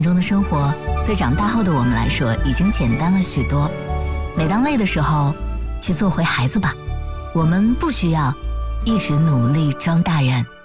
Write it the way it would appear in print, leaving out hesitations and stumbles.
中的生活对长大后的我们来说已经简单了许多。每当累的时候，去做回孩子吧，我们不需要一直努力装大人。